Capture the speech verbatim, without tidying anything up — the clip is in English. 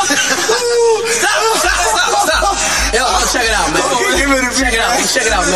stop, stop, stop, stop. Yo, go check it out, man. Check it out, check it out, man.